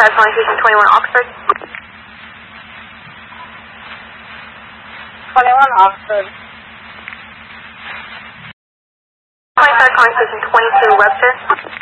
That's calling station 21 Oxford. 21 Oxford. 25 calling station 22 Webster.